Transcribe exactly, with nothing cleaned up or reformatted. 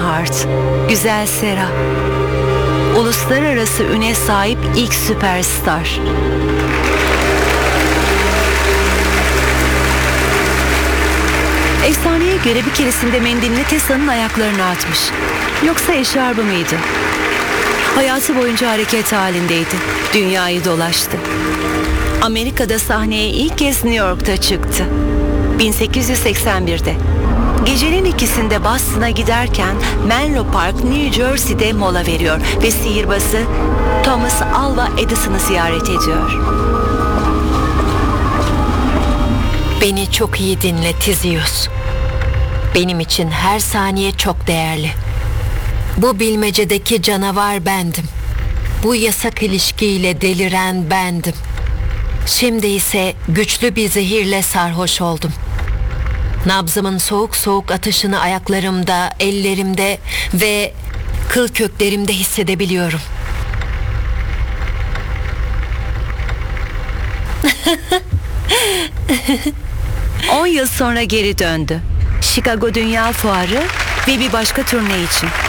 Earnhardt, Güzel Sera. Uluslararası üne sahip ilk süperstar. Efsaneye göre bir keresinde mendilini Tesla'nın ayaklarına atmış. Yoksa eşarbı mıydı? Hayatı boyunca hareket halindeydi. Dünyayı dolaştı. Amerika'da sahneye ilk kez New York'ta çıktı. bin sekiz yüz seksen birde. Gecenin ikisinde Boston'a giderken Menlo Park, New Jersey'de mola veriyor ve sihirbazı Thomas Alva Edison'ı ziyaret ediyor. Beni çok iyi dinle Tizius. Benim için her saniye çok değerli. Bu bilmecedeki canavar bendim. Bu yasak ilişkiyle deliren bendim. Şimdi ise güçlü bir zehirle sarhoş oldum. Nabzımın soğuk soğuk atışını ayaklarımda, ellerimde ve kıl köklerimde hissedebiliyorum. on yıl sonra geri döndü. Chicago Dünya Fuarı ve bir başka turne için.